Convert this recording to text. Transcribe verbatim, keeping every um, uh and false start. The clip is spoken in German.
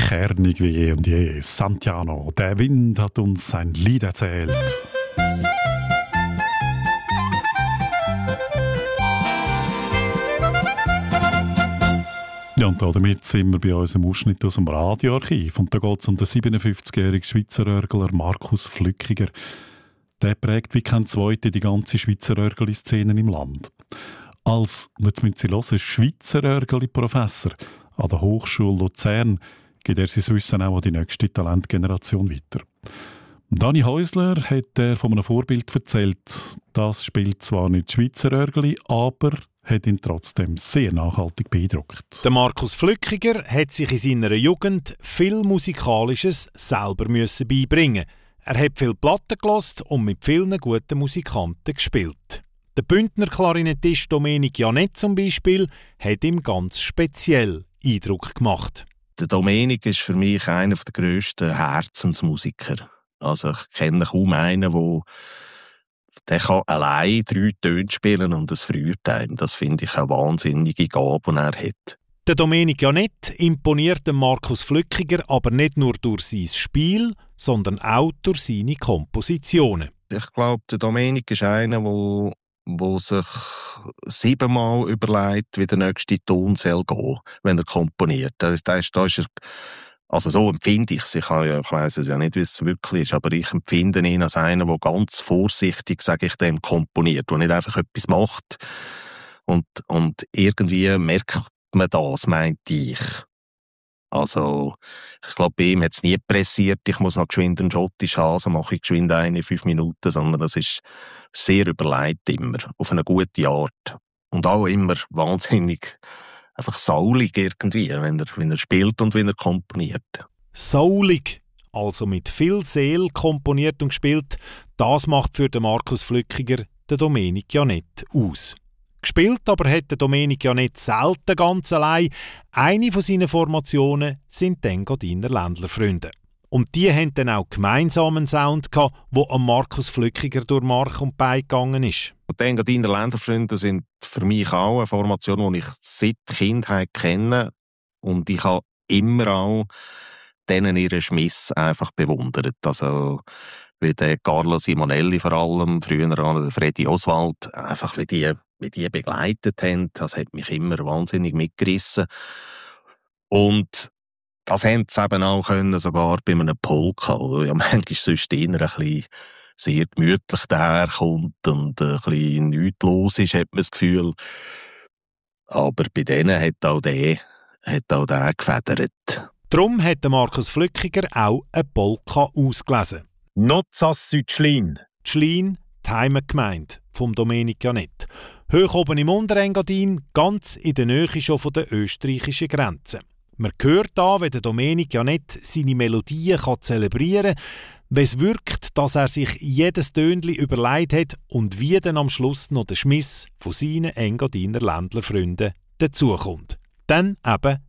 kernig wie eh und je. Santiano, der Wind hat uns sein Lied erzählt. Ja, und damit sind wir bei unserem Ausschnitt aus dem Radioarchiv. Und da geht es um den siebenundfünfzigjährigen Schweizer Örgler Markus Flückiger. Der prägt wie kein Zweiter die ganze Schweizer Örgeli-Szene im Land. Als, jetzt müssen Sie hören, Schweizer Örgeli-Professor an der Hochschule Luzern gibt er sein Wissen auch an die nächste Talentgeneration weiter. Dani Häusler hat er von einem Vorbild erzählt. Das spielt zwar nicht Schweizer Örgeli, aber hat ihn trotzdem sehr nachhaltig beeindruckt. Der Markus Flückiger hat sich in seiner Jugend viel Musikalisches selber müssen beibringen. Er hat viel Platten gehört und mit vielen guten Musikanten gespielt. Der Bündner Klarinettist Domenic Janet zum Beispiel hat ihm ganz speziell Eindruck gemacht. Der Domenic ist für mich einer der grössten Herzensmusiker. Also ich kenne kaum einen, der der kann allein drei Töne spielen und es freut einem. Das finde ich eine wahnsinnige Gabe, die er hat. Der Domenic Janet imponiert dem Markus Flückiger aber nicht nur durch sein Spiel, sondern auch durch seine Kompositionen. Ich glaube, der Domenic ist einer, der wo sich siebenmal überlegt, wie der nächste Ton soll gehen, wenn er komponiert. Da ist, da ist, da ist er, also so empfinde ich es. Ich, ja, ich weiss es ja nicht, wie es wirklich ist, aber ich empfinde ihn als einen, der ganz vorsichtig, sage ich dem, komponiert, der nicht einfach etwas macht. Und, und irgendwie merkt man das, meinte ich. Also, ich glaube, bei ihm hat es nie pressiert, ich muss noch geschwind einen schottisch haben, also mache ich geschwind eine in fünf Minuten, sondern das ist sehr überlegt immer, auf eine gute Art. Und auch immer wahnsinnig einfach saulig irgendwie, wenn er, wenn er spielt und wenn er komponiert. Saulig, also mit viel Seele komponiert und gespielt, das macht für den Markus Flückiger den Domenic Janet aus. Gespielt aber hat der Domenic Janet selten ganz allein. Eine von seinen Formationen sind die Engadiner Ländlerfreunde. Und die haben dann auch gemeinsam einen Sound gehabt, der am Markus Flückiger durch Mark und Bein gegangen ist. Die Engadiner Ländlerfreunde sind für mich auch eine Formation, die ich seit Kindheit kenne. Und ich habe immer auch denen ihren Schmiss einfach bewundert. Also wie der Carlo Simonelli vor allem, früher an Freddy Oswald, einfach wie die, wie die begleitet haben, das hat mich immer wahnsinnig mitgerissen. Und das haben sie eben auch können, sogar bei einem Polka, wo ja manchmal sonst eher ein bisschen sehr gemütlich daherkommt und ein bisschen nichts los ist, hat man das Gefühl. Aber bei denen hat auch der, hat auch der gefedert. Darum hat der Markus Flückiger auch eine Polka ausgelesen. Nozas Südschlin. Die Schlin, die Heimatgemeinde vom Domenic Janet. Hoch oben im Unterengadin, ganz in der Nähe schon von der österreichischen Grenze. Man hört da, wie der Domenic Janet seine Melodien kann zelebrieren kann, wie es wirkt, dass er sich jedes Tönli überlegt hat und wie dann am Schluss noch der Schmiss von seinen Engadiner Ländlerfreunden dazukommt. Dann eben